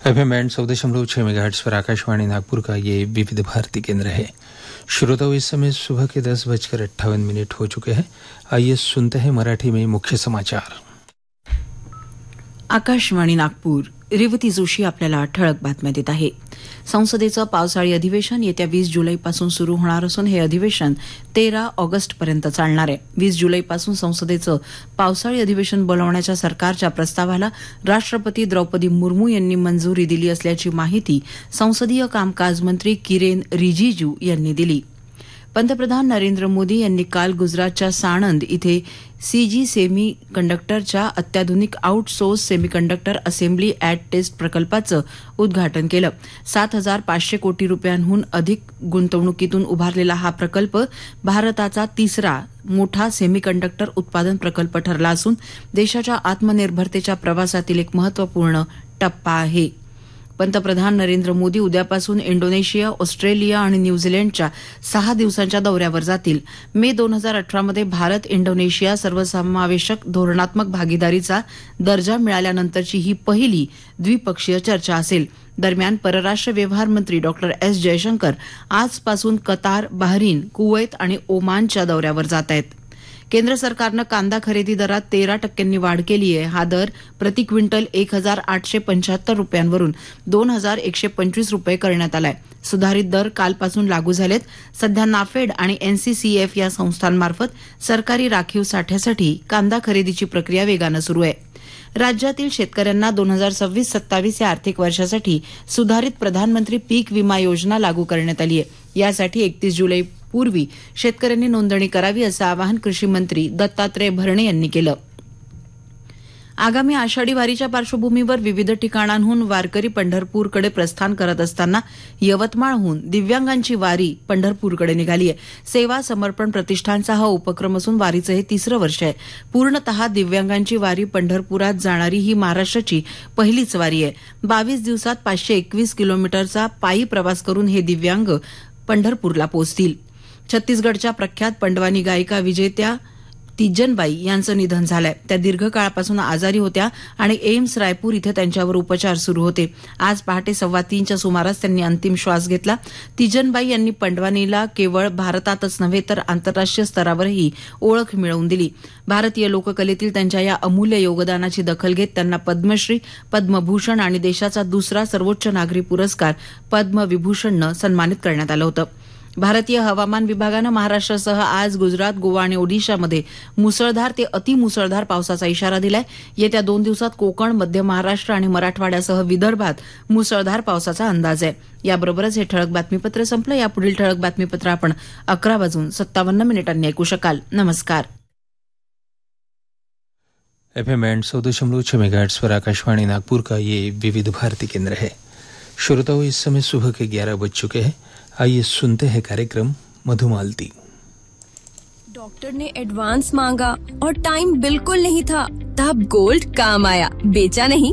FM band 100.6 megahertz पर आकाशवाणी नागपुर का ये विविध भारती केंद्र है। श्रोताओं, इस समय सुबह के 10:58 हो चुके हैं। आइए सुनते हैं मराठी में मुख्य समाचार। आकाशवाणी नागपूर, रेवती जोशी आपल्याला ठळक बातम्या देत आहे। संसदेचं पावसाळी अधिवेशन येत्या 20 जुलैपासून सुरू होणार असून हे अधिवेशन 13 ऑगस्टपर्यंत चालणार आहे। 20 जुलैपासून संसदेचं पावसाळी अधिवेशन बोलावण्याच्या सरकारच्या प्रस्तावाला राष्ट्रपती द्रौपदी मुर्मू यांनी मंजुरी दिली असल्याची माहिती संसदीय कामकाज मंत्री किरेन रिजिजू यांनी दिली। पंतप्रधान नरेंद्र मोदी यांनी काल गुजरातच्या साणंद इथे सीजी सेमी कंडक्टरच्या अत्याधुनिक outsource semiconductor assembly at taste प्रकल्पाचं उद्घाटन केलं। 7,500 कोटी रुपयांहून अधिक गुंतवणुकीतून उभारलेला हा प्रकल्प भारताचा तिसरा मोठा सेमीकंडक्टर उत्पादन प्रकल्प ठरला असून देशाच्या आत्मनिर्भरतेच्या प्रवासातील एक महत्त्वपूर्ण टप्पा आहे। पंतप्रधान नरेंद्र मोदी उद्यापासून इंडोनेशिया, ऑस्ट्रेलिया आणि न्यूझीलंडच्या 6 दिवसांच्या दौऱ्यावर जातील। मे 2018 मध्ये भारत इंडोनेशिया सर्वसमावेशक धोरणात्मक भागीदारीचा दर्जा मिळाल्यानंतरची ही पहिली द्विपक्षीय चर्चा असेल। दरम्यान परराष्ट्र व्यवहार मंत्री डॉक्टर एस जयशंकर आजपासून कतार, बहरीन, कुवैत आणि ओमानच्या दौऱ्यावर जात आहेत। केंद्र सरकारनं कांदा खरेदी दरात 13% वाढ केली आहे। हा दर प्रति क्विंटल 1,875 रुपयांवरून 2,125 रुपये करण्यात आलाय। सुधारित दर कालपासून लागू झालेत। सध्या नाफेड आणि NCCF या संस्थांमार्फत सरकारी राखीव साठ्यासाठी कांदा खरेदीची प्रक्रिया वेगानं सुरू आहे। राज्यातील शेतकऱ्यांना 2026-27 या आर्थिक वर्षासाठी सुधारित प्रधानमंत्री पीक विमा योजना लागू करण्यात आली आहे। यासाठी 31 जुलैपूर्वी शेतकऱ्यांनी नोंदणी करावी असं आवाहन कृषी मंत्री दत्तात्रय भरणे यांनी केलं। आगामी आषाढी वारीच्या पार्श्वभूमीवर विविध ठिकाणांहून वारकरी पंढरपूरकडे प्रस्थान करत असताना यवतमाळहून दिव्यांगांची वारी पंढरपूरकडे निघाली आहे। सेवा समर्पण प्रतिष्ठानचा हा उपक्रम असून वारीचं हे 3रं वर्ष आहे। पूर्णतः दिव्यांगांची वारी पंढरपुरात जाणारी ही महाराष्ट्राची पहिलीच वारी आहे। 22 दिवसात 521 किलोमीटरचा पायी प्रवास करून हे दिव्यांग पंढरपूरला पोहोचतील। छत्तीसगडच्या प्रख्यात पंडवानी गायिका विजेत्या तिजनबाई यांचं निधन झालंय। त्या दीर्घकाळापासून आजारी होत्या आणि एम्स रायपूर इथे त्यांच्यावर उपचार सुरू होते। आज पहाटे 2:15च्या सुमारास त्यांनी अंतिम श्वास घेतला। तिजनबाई यांनी पंडवानीला केवळ भारतातच नव्हे तर आंतरराष्ट्रीय स्तरावरही ओळख मिळवून दिली। भारतीय लोककलेतील त्यांच्या या अमूल्य योगदानाची दखल घेत त्यांना पद्मश्री, पद्मभूषण आणि देशाचा दुसरा सर्वोच्च नागरी पुरस्कार पद्मविभूषणनं सन्मानित करण्यात आलं होतं। भारतीय हवामान विभागानं महाराष्ट्रासह आज गुजरात, गोवा आणि ओडिशामध्ये मुसळधार ते अतिमुसळधार पावसाचा इशारा दिलाय। येत्या 2 दिवसात कोकण, मध्य महाराष्ट्र आणि मराठवाड्यासह विदर्भात मुसळधार पावसाचा अंदाज आहे। याबरोबरच हे ठळक बातमीपत्र संपलं। यापुढील ठळक बातमीपत्र आपण 11:57 ऐकू शकाल। नमस्कार। FM बैंड 100.6 मेगाहर्ट्ज पर आकाशवाणी नागपुर का ये विविध भारती केंद्र है। श्रोताओं, इस समय सुबह के 11 बज चुके हैं। आइए सुनते हैं कार्यक्रम मधुमालती। डॉक्टर ने एडवांस मांगा और टाइम बिल्कुल नहीं था, तब गोल्ड काम आया। बेचा नहीं